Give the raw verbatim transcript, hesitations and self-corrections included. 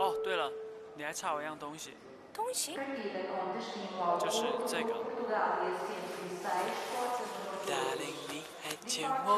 哦，对了，你还差我一样东西， 东西？ 就是这个。 Portugal e assim, os cristais, pode ser uma 大 coisa. 令你还 De 欠 facto, 我